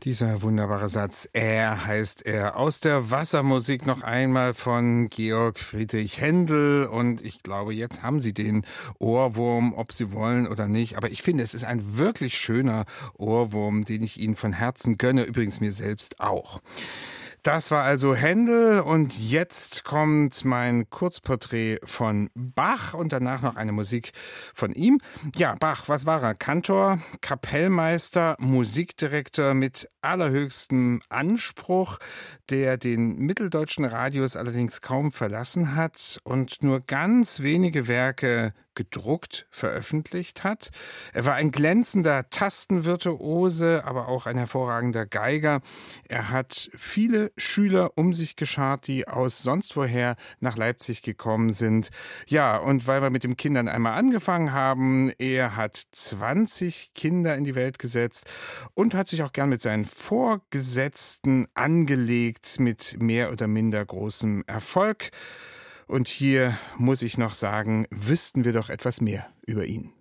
Dieser wunderbare Satz, er heißt er, aus der Wassermusik noch einmal von Georg Friedrich Händel. Und ich glaube, jetzt haben Sie den Ohrwurm, ob Sie wollen oder nicht. Aber ich finde, es ist ein wirklich schöner Ohrwurm, den ich Ihnen von Herzen gönne, übrigens mir selbst auch. Das war also Händel und jetzt kommt mein Kurzporträt von Bach und danach noch eine Musik von ihm. Ja, Bach, was war er? Kantor, Kapellmeister, Musikdirektor mit allerhöchstem Anspruch, der den mitteldeutschen Radius allerdings kaum verlassen hat und nur ganz wenige Werke gedruckt veröffentlicht hat. Er war ein glänzender Tastenvirtuose, aber auch ein hervorragender Geiger. Er hat viele Schüler um sich geschart, die aus sonst woher nach Leipzig gekommen sind. Ja, und weil wir mit den Kindern einmal angefangen haben, er hat 20 Kinder in die Welt gesetzt und hat sich auch gern mit seinen Vorgesetzten angelegt, mit mehr oder minder großem Erfolg. Und hier muss ich noch sagen, wüssten wir doch etwas mehr über ihn.